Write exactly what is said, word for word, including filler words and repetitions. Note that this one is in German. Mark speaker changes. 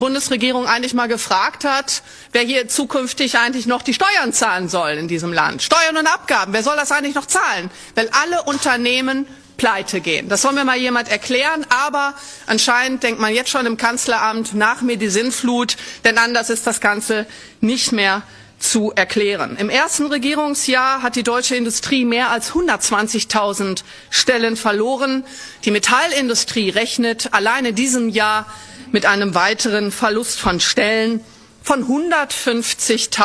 Speaker 1: Bundesregierung eigentlich mal gefragt hat, wer hier zukünftig eigentlich noch die Steuern zahlen soll in diesem Land. Steuern und Abgaben, wer soll das eigentlich noch zahlen? Weil alle Unternehmen pleite gehen. Das soll mir mal jemand erklären, aber anscheinend denkt man jetzt schon im Kanzleramt, nach mir die Sinnflut, denn anders ist das Ganze nicht mehr zu erklären. Im ersten Regierungsjahr hat die deutsche Industrie mehr als hundertzwanzigtausend Stellen verloren. Die Metallindustrie rechnet allein in diesem Jahr mit einem weiteren Verlust von Stellen von hundertfünfzigtausend.